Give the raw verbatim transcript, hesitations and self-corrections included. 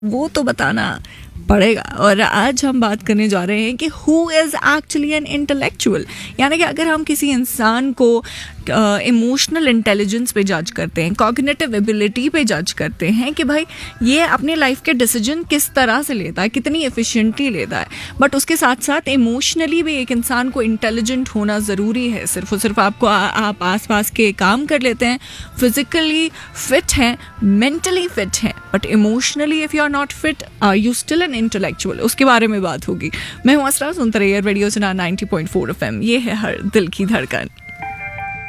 वो तो बताना पड़ेगा। और आज हम बात करने जा रहे हैं कि who is actually an intellectual, यानी कि अगर हम किसी इंसान को इमोशनल इंटेलिजेंस पे जज करते हैं, कॉग्निटिव एबिलिटी पे जज करते हैं कि भाई ये अपने लाइफ के डिसीजन किस तरह से लेता है, कितनी एफिशिएंटली लेता है, बट उसके साथ साथ इमोशनली भी एक इंसान को इंटेलिजेंट होना ज़रूरी है। सिर्फ और सिर्फ आपको आ, आप आस पास के काम कर लेते हैं, फिजिकली फिट हैं, मेंटली फिट हैं, but emotionally if you are not fit are you still an intellectual, उसके बारे में बात होगी। मैं हूँ असरा, सुनते रहिए रेडियो सुना ninety point four F M. ये है हर दिल की धड़कन।